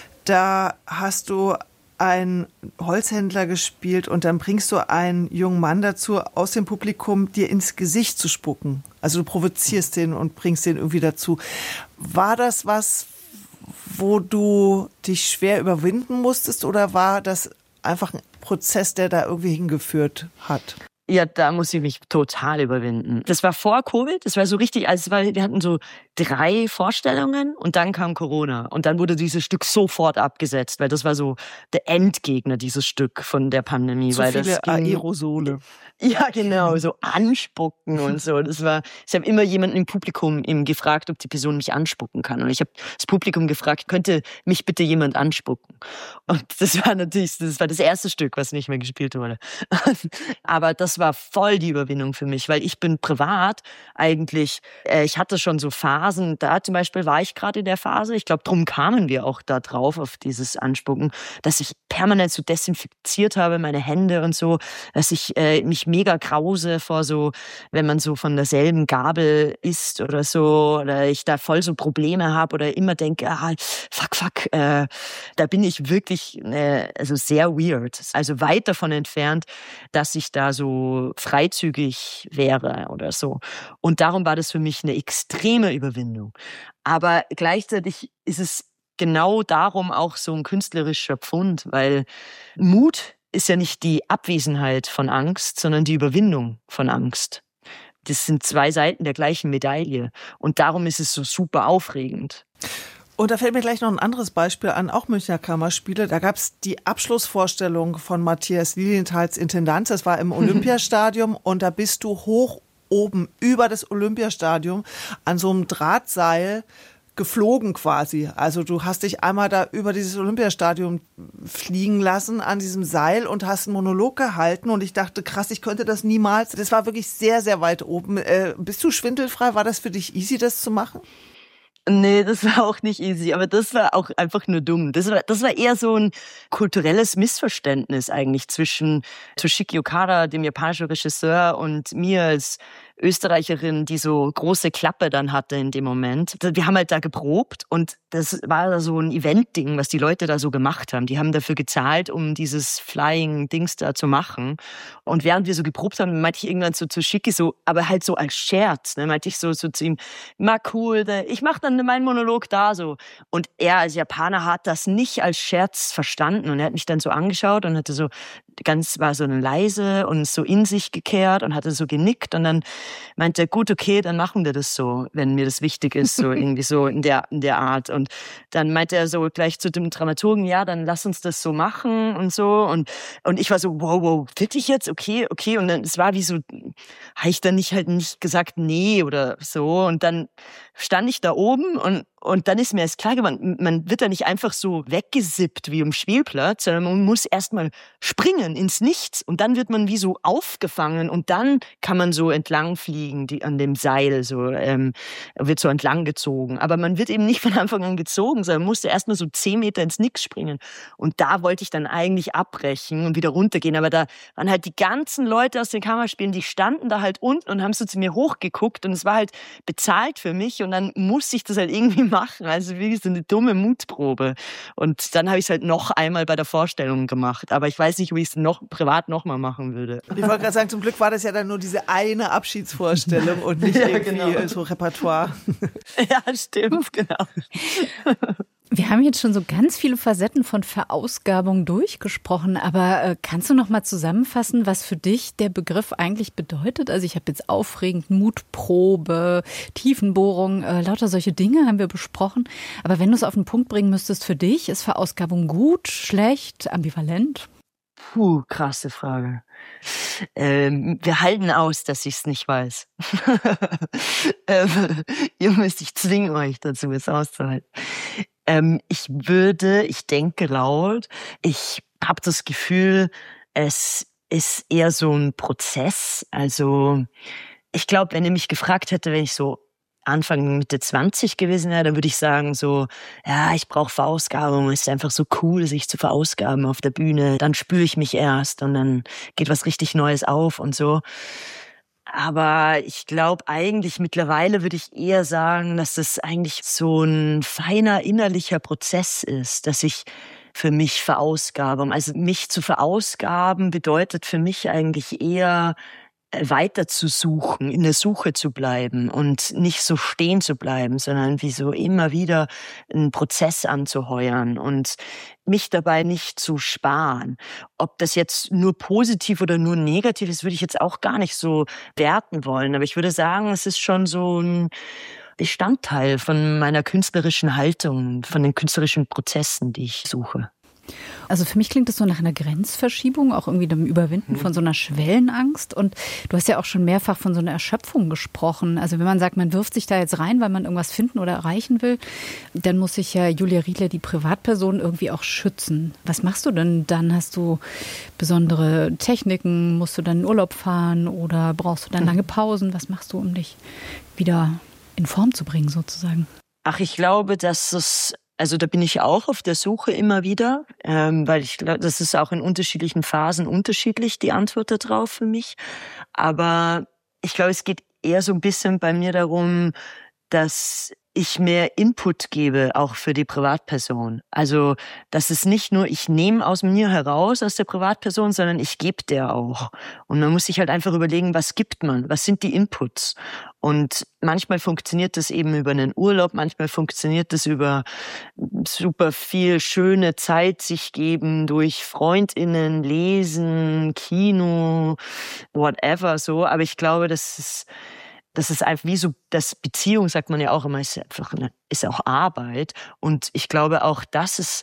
Da hast du einen Holzhändler gespielt und dann bringst du einen jungen Mann dazu, aus dem Publikum dir ins Gesicht zu spucken. Also du provozierst den und bringst den irgendwie dazu. War das was, wo du dich schwer überwinden musstest oder war das einfach ein Prozess, der da irgendwie hingeführt hat? Ja, da muss ich mich total überwinden. Das war vor Covid, das war so richtig, also es war, wir hatten so drei Vorstellungen und dann kam Corona und dann wurde dieses Stück sofort abgesetzt, weil das war so der Endgegner, dieses Stück von der Pandemie. So weil viele das ging, Aerosole. Ja, genau, so anspucken und so. Das war, ich habe immer jemanden im Publikum eben gefragt, ob die Person mich anspucken kann. Und ich habe das Publikum gefragt, könnte mich bitte jemand anspucken? Und das war natürlich, das war das erste Stück, was nicht mehr gespielt wurde. Aber das war voll die Überwindung für mich, weil ich bin privat eigentlich, äh, ich hatte schon so Phasen, da zum Beispiel war ich gerade in der Phase, ich glaube, drum kamen wir auch da drauf, auf dieses Anspucken, dass ich permanent so desinfiziert habe, meine Hände und so, dass ich äh, mich mega grause vor so, wenn man so von derselben Gabel isst oder so, oder ich da voll so Probleme habe oder immer denke, ah, fuck, fuck, äh, da bin ich wirklich äh, also sehr weird, also weit davon entfernt, dass ich da so freizügig wäre oder so. Und darum war das für mich eine extreme Überwindung. Aber gleichzeitig ist es genau darum auch so ein künstlerischer Pfund, weil Mut ist ja nicht die Abwesenheit von Angst, sondern die Überwindung von Angst. Das sind zwei Seiten der gleichen Medaille. Und darum ist es so super aufregend. Und da fällt mir gleich noch ein anderes Beispiel an, auch Münchner Kammerspiele. Da gab es die Abschlussvorstellung von Matthias Lilienthals Intendanz. Das war im Olympiastadion und da bist du hoch oben über das Olympiastadion an so einem Drahtseil geflogen quasi. Also du hast dich einmal da über dieses Olympiastadion fliegen lassen an diesem Seil und hast einen Monolog gehalten und ich dachte, krass, ich könnte das niemals. Das war wirklich sehr, sehr weit oben. Äh, bist du schwindelfrei? War das für dich easy, das zu machen? Nee, das war auch nicht easy, aber das war auch einfach nur dumm. Das war, das war eher so ein kulturelles Missverständnis eigentlich zwischen Toshiki Okada, dem japanischen Regisseur, und mir als Österreicherin, die so große Klappe dann hatte in dem Moment. Wir haben halt da geprobt und das war so ein Event-Ding, was die Leute da so gemacht haben. Die haben dafür gezahlt, um dieses Flying-Dings da zu machen. Und während wir so geprobt haben, meinte ich irgendwann so zu Schicki so, aber halt so als Scherz, ne, meinte ich so, so zu ihm, na cool, ich mach dann meinen Monolog da so. Und er als Japaner hat das nicht als Scherz verstanden und er hat mich dann so angeschaut und hatte so ganz, war so leise und so in sich gekehrt und hatte so genickt und dann meinte er, gut, okay, dann machen wir das so, wenn mir das wichtig ist, so irgendwie so in der, in der Art. Und dann meinte er so gleich zu dem Dramaturgen, ja, dann lass uns das so machen und so. Und, und ich war so, wow, wow, wirklich jetzt? Okay, okay. Und dann, es war wie so, habe ich dann nicht halt nicht gesagt, nee oder so. Und dann stand ich da oben und Und dann ist mir erst klar geworden, man wird da nicht einfach so weggesippt wie im Spielplatz, sondern man muss erstmal springen ins Nichts und dann wird man wie so aufgefangen und dann kann man so entlang fliegen, die, an dem Seil, so ähm, wird so entlang gezogen. Aber man wird eben nicht von Anfang an gezogen, sondern man musste erstmal so zehn Meter ins Nix springen. Und da wollte ich dann eigentlich abbrechen und wieder runtergehen. Aber da waren halt die ganzen Leute aus den Kammerspielen, die standen da halt unten und haben so zu mir hochgeguckt und es war halt bezahlt für mich und dann musste ich das halt irgendwie machen. Also wirklich so eine dumme Mutprobe. Und dann habe ich es halt noch einmal bei der Vorstellung gemacht. Aber ich weiß nicht, ob ich es noch privat noch mal machen würde. Ich wollte gerade sagen, zum Glück war das ja dann nur diese eine Abschiedsvorstellung und nicht ja, irgendwie genau. so Repertoire. Ja, stimmt, genau. Wir haben jetzt schon so ganz viele Facetten von Verausgabung durchgesprochen, aber äh, kannst du noch mal zusammenfassen, was für dich der Begriff eigentlich bedeutet? Also ich habe jetzt aufregend, Mutprobe, Tiefenbohrung, äh, lauter solche Dinge haben wir besprochen. Aber wenn du es auf den Punkt bringen müsstest für dich, ist Verausgabung gut, schlecht, ambivalent? Puh, krasse Frage. Ähm, wir halten aus, dass ich es nicht weiß. ähm, ihr müsst, ich zwinge euch dazu, es auszuhalten. Ähm, ich würde, ich denke laut, ich habe das Gefühl, es ist eher so ein Prozess. Also ich glaube, wenn ihr mich gefragt hätte, wenn ich so Anfang Mitte zwanzig gewesen wäre, dann würde ich sagen so, ja, ich brauche Verausgabung, es ist einfach so cool, sich zu verausgaben auf der Bühne. Dann spüre ich mich erst und dann geht was richtig Neues auf und so. Aber ich glaube eigentlich mittlerweile würde ich eher sagen, dass das eigentlich so ein feiner innerlicher Prozess ist, dass ich für mich verausgabe. Also mich zu verausgaben bedeutet für mich eigentlich eher weiter zu suchen, in der Suche zu bleiben und nicht so stehen zu bleiben, sondern wie so immer wieder einen Prozess anzuheuern und mich dabei nicht zu sparen. Ob das jetzt nur positiv oder nur negativ ist, würde ich jetzt auch gar nicht so werten wollen. Aber ich würde sagen, es ist schon so ein Bestandteil von meiner künstlerischen Haltung, von den künstlerischen Prozessen, die ich suche. Also für mich klingt das so nach einer Grenzverschiebung, auch irgendwie dem Überwinden von so einer Schwellenangst. Und du hast ja auch schon mehrfach von so einer Erschöpfung gesprochen. Also wenn man sagt, man wirft sich da jetzt rein, weil man irgendwas finden oder erreichen will, dann muss sich ja Julia Riedler, die Privatperson, irgendwie auch schützen. Was machst du denn dann? Hast du besondere Techniken? Musst du dann in Urlaub fahren oder brauchst du dann lange Pausen? Was machst du, um dich wieder in Form zu bringen sozusagen? Ach, ich glaube, dass es Also da bin ich auch auf der Suche immer wieder, ähm, weil ich glaube, das ist auch in unterschiedlichen Phasen unterschiedlich, die Antwort darauf für mich. Aber ich glaube, es geht eher so ein bisschen bei mir darum, dass ich mehr Input gebe, auch für die Privatperson. Also, das ist nicht nur, ich nehme aus mir heraus, aus der Privatperson, sondern ich gebe der auch. Und man muss sich halt einfach überlegen, was gibt man? Was sind die Inputs? Und manchmal funktioniert das eben über einen Urlaub, manchmal funktioniert das über super viel schöne Zeit sich geben durch FreundInnen, Lesen, Kino, whatever so. Aber ich glaube, das ist Das ist einfach wie so, das Beziehung, sagt man ja auch immer, ist einfach eine, ist auch Arbeit. Und ich glaube auch, dass es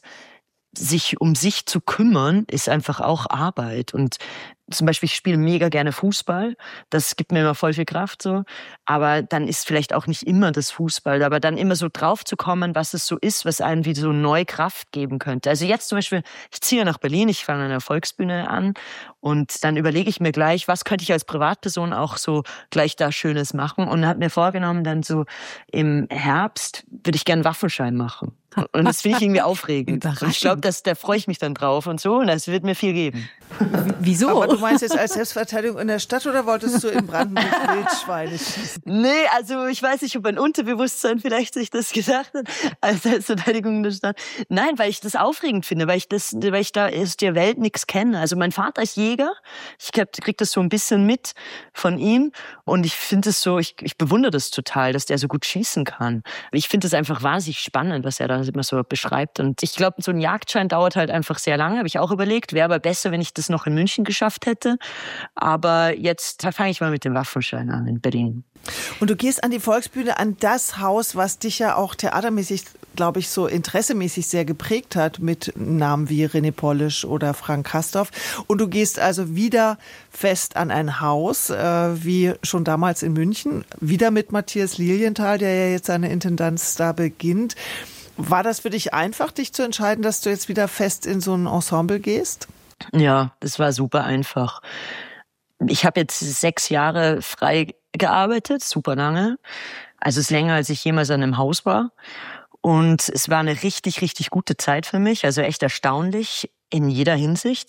sich um sich zu kümmern, ist einfach auch Arbeit. Und zum Beispiel, ich spiele mega gerne Fußball. Das gibt mir immer voll viel Kraft so. Aber dann ist vielleicht auch nicht immer das Fußball. Aber dann immer so drauf zu kommen, was es so ist, was einem wie so neue Kraft geben könnte. Also jetzt zum Beispiel, ich ziehe nach Berlin, ich fange an einer Volksbühne an. Und dann überlege ich mir gleich, was könnte ich als Privatperson auch so gleich da Schönes machen. Und habe mir vorgenommen, dann so im Herbst würde ich gerne einen Waffenschein machen. Und das finde ich irgendwie aufregend. Und ich glaube, da freue ich mich dann drauf und so. Und das wird mir viel geben. Wieso? Aber du meinst jetzt als Selbstverteidigung in der Stadt oder wolltest du in Brandenburg Wildschweine schießen? Nee, also ich weiß nicht, ob ein Unterbewusstsein vielleicht sich das gesagt hat, als Selbstverteidigung in der Stadt. Nein, weil ich das aufregend finde, weil ich das, weil ich da aus der Welt nichts kenne. Also mein Vater ist Jäger. Ich krieg das so ein bisschen mit von ihm. Und ich finde es so, ich, ich bewundere das total, dass der so gut schießen kann. Ich finde es einfach wahnsinnig spannend, was er da immer so beschreibt. Und ich glaube, so ein Jagdschein dauert halt einfach sehr lange, habe ich auch überlegt. Wäre aber besser, wenn ich das noch in München geschafft hätte. Aber jetzt fange ich mal mit dem Waffenschein an in Berlin. Und du gehst an die Volksbühne, an das Haus, was dich ja auch theatermäßig, glaube ich, so interessemäßig sehr geprägt hat, mit Namen wie René Polish oder Frank Castorf. Und du gehst also wieder fest an ein Haus, äh, wie schon damals in München, wieder mit Matthias Lilienthal, der ja jetzt seine Intendanz da beginnt. War das für dich einfach, dich zu entscheiden, dass du jetzt wieder fest in so ein Ensemble gehst? Ja, das war super einfach. Ich habe jetzt sechs Jahre frei gearbeitet, super lange. Also es ist länger, als ich jemals an einem Haus war. Und es war eine richtig, richtig gute Zeit für mich. Also echt erstaunlich in jeder Hinsicht.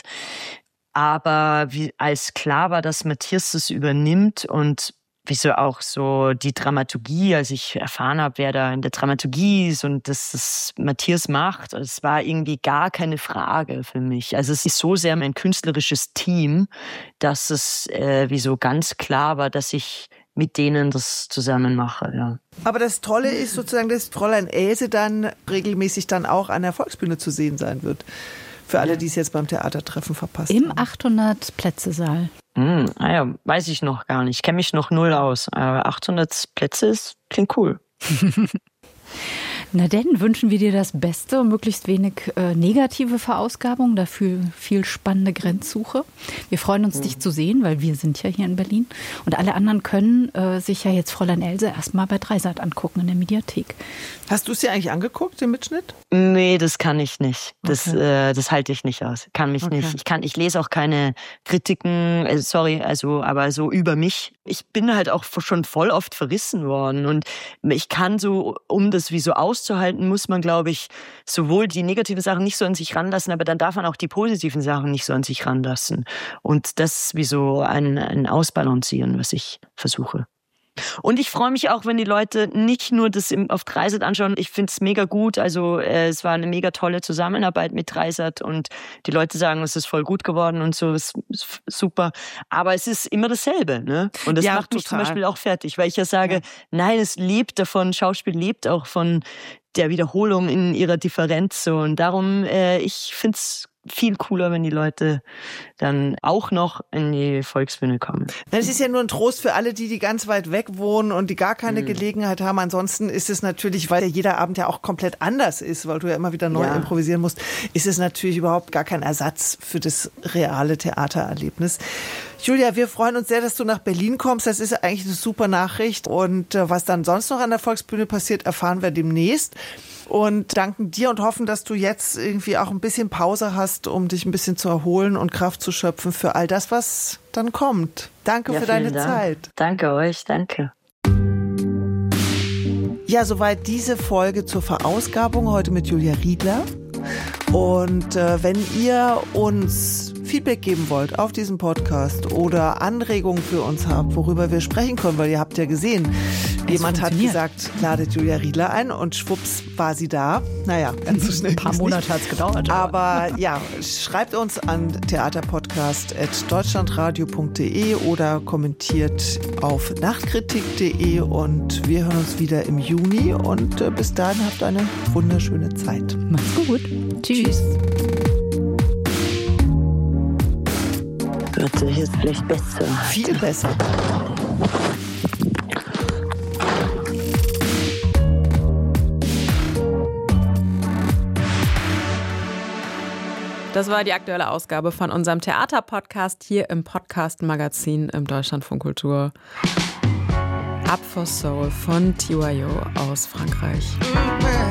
Aber wie, als klar war, dass Matthias das übernimmt und wieso auch so die Dramaturgie, als ich erfahren habe, wer da in der Dramaturgie ist und dass das Matthias macht, es war irgendwie gar keine Frage für mich. Also es ist so sehr mein künstlerisches Team, dass es äh, wie so ganz klar war, dass ich mit denen das zusammen mache, ja. Aber das Tolle ist sozusagen, dass Fräulein Else dann regelmäßig dann auch an der Volksbühne zu sehen sein wird. Für alle, die es jetzt beim Theatertreffen verpasst haben. Im achthundert-Plätze-Saal. Hm, naja, weiß ich noch gar nicht. Ich kenne mich noch null aus. Aber achthundert Plätze ist, klingt cool. Na denn, wünschen wir dir das Beste und möglichst wenig äh, negative Verausgabung, dafür viel spannende Grenzsuche. Wir freuen uns, mhm. dich zu sehen, weil wir sind ja hier in Berlin. Und alle anderen können äh, sich ja jetzt Fräulein Else erstmal bei Dreisat angucken in der Mediathek. Hast du es dir eigentlich angeguckt, den Mitschnitt? Nee, das kann ich nicht. Das, Okay. äh, das halte ich nicht aus. Kann mich Okay. nicht. Ich kann, ich lese auch keine Kritiken, äh, sorry, also, aber so über mich. Ich bin halt auch schon voll oft verrissen worden und ich kann so, um das wie so auszuhalten, muss man, glaube ich, sowohl die negativen Sachen nicht so an sich ranlassen, aber dann darf man auch die positiven Sachen nicht so an sich ranlassen. Und das ist wie so ein, ein Ausbalancieren, was ich versuche. Und ich freue mich auch, wenn die Leute nicht nur das im, auf Dreisat anschauen. Ich finde es mega gut. Also äh, es war eine mega tolle Zusammenarbeit mit Dreisat und die Leute sagen, es ist voll gut geworden und so, ist, ist super. Aber es ist immer dasselbe, ne? Und das Ja, macht mich total. zum Beispiel auch fertig, weil ich ja sage, Ja. nein, es lebt davon, Schauspiel lebt auch von der Wiederholung in ihrer Differenz so. Und darum, äh, ich finde es viel cooler, wenn die Leute dann auch noch in die Volksbühne kommen. Das ist ja nur ein Trost für alle, die, die ganz weit weg wohnen und die gar keine mhm. Gelegenheit haben. Ansonsten ist es natürlich, weil ja jeder Abend ja auch komplett anders ist, weil du ja immer wieder neu ja. improvisieren musst, ist es natürlich überhaupt gar kein Ersatz für das reale Theatererlebnis. Julia, wir freuen uns sehr, dass du nach Berlin kommst. Das ist eigentlich eine super Nachricht. Und äh, was dann sonst noch an der Volksbühne passiert, erfahren wir demnächst. Und danken dir und hoffen, dass du jetzt irgendwie auch ein bisschen Pause hast, um dich ein bisschen zu erholen und Kraft zu schöpfen für all das, was dann kommt. Danke ja, für deine Dank. Zeit. Danke euch, danke. Ja, soweit diese Folge zur Verausgabung heute mit Julia Riedler. Und äh, wenn ihr uns Feedback geben wollt auf diesen Podcast oder Anregungen für uns habt, worüber wir sprechen können, weil ihr habt ja gesehen, es jemand hat gesagt, ladet Julia Riedler ein und schwupps war sie da. Naja, ganz so schnell. Ein paar Monate hat es gedauert. Aber ja, schreibt uns an theaterpodcast at deutschlandradio punkt de oder kommentiert auf nachtkritik punkt de und wir hören uns wieder im Juni und äh, bis dahin habt eine wunderschöne Zeit. Macht's gut. Tschüss. Warte, hier ist vielleicht besser. Viel besser. Das war die aktuelle Ausgabe von unserem Theaterpodcast hier im Podcast-Magazin im Deutschlandfunk Kultur. Up for Soul von T Y O aus Frankreich.